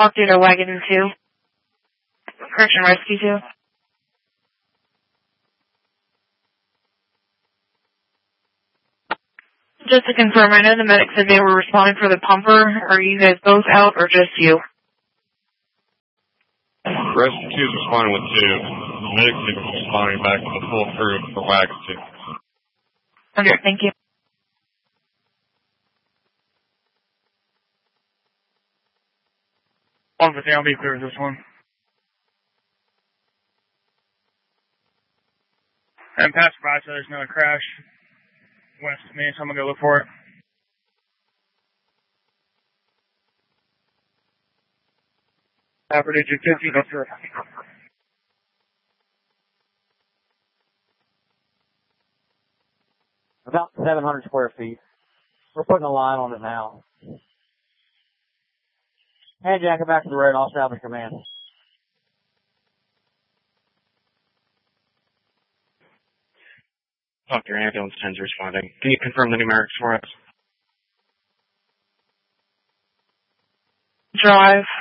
Walk through to Wagon 2. Correction Rescue 2. Just to confirm, I know the medic said they were responding for the pumper. Are you guys both out or just you? Rescue 2 is responding with 2. Medic is responding back to the full crew for Wagon 2. Okay, thank you. I'll be clear with this one. And passerby said there's another crash west of me, so I'm going to go look for it. Average 50, go through it. About 700 square feet. We're putting a line on it now. Hey, Jack, get back to the road. I'll establish command. Doctor, ambulance 10's responding. Can you confirm the numerics for us? Drive